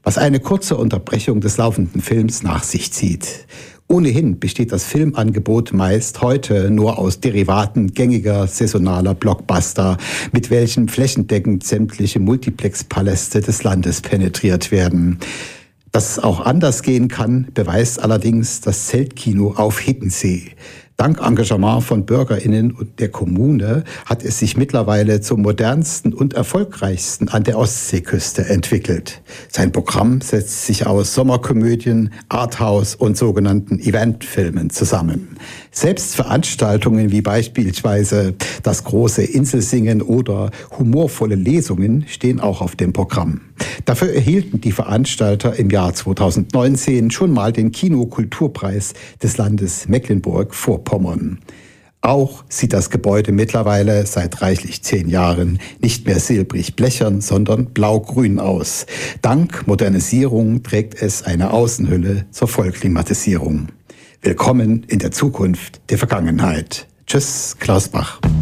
was eine kurze Unterbrechung des laufenden Films nach sich zieht. Ohnehin besteht das Filmangebot meist heute nur aus Derivaten gängiger saisonaler Blockbuster, mit welchen flächendeckend sämtliche Multiplex-Paläste des Landes penetriert werden. Dass es auch anders gehen kann, beweist allerdings das Zeltkino auf Hiddensee. Dank Engagement von BürgerInnen und der Kommune hat es sich mittlerweile zum modernsten und erfolgreichsten an der Ostseeküste entwickelt. Sein Programm setzt sich aus Sommerkomödien, Arthouse und sogenannten Eventfilmen zusammen. Selbst Veranstaltungen wie beispielsweise das große Inselsingen oder humorvolle Lesungen stehen auch auf dem Programm. Dafür erhielten die Veranstalter im Jahr 2019 schon mal den Kinokulturpreis des Landes Mecklenburg-Vorpommern. Auch sieht das Gebäude mittlerweile seit reichlich 10 Jahren nicht mehr silbrig blechern, sondern blau-grün aus. Dank Modernisierung trägt es eine Außenhülle zur Vollklimatisierung. Willkommen in der Zukunft der Vergangenheit. Tschüss, Klaus Bach.